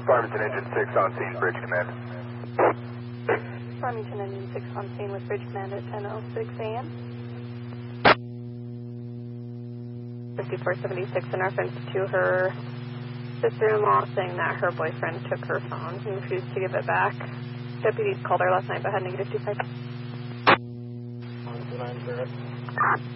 Farmington Engine 6 on scene, Bridge Command. Farmington Engine 6 on scene with Bridge Command at 10:06 a.m. 5476 in reference to her sister-in-law saying that her boyfriend took her phone and refused to give it back. Deputies called her last night but had -25.